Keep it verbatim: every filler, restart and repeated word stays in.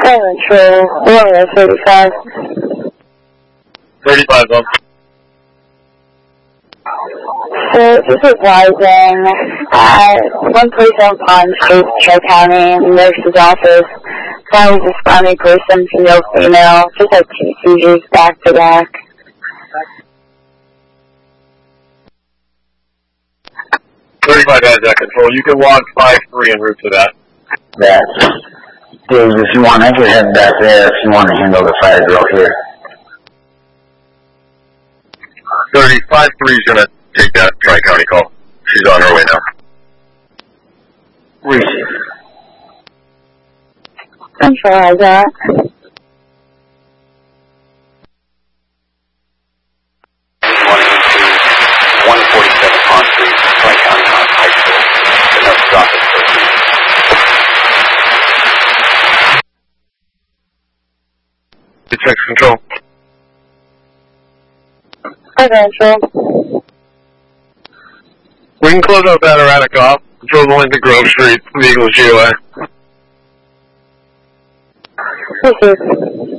Island Trail, Warrior thirty-five. thirty-five, up. So, this is Rising. Uh, one police on Pond Street, Tri-County, nurse's office. Guy was responding person, female, female. Just had two seizures back to back. thirty-five has that control. You can log five three en route to that. That's, Dave, if you want, I can head back there if you want to handle the fire drill here. thirty-five three is going to take that Tri-County call. She's on her way now. Receive. Central has that. one forty-seven Pond Street, Tri-County High School. The nurse's office, Detect control. Hi, Central. We can close out that erratic off. Control the link to Grove Street, Eagles G O A. Receive.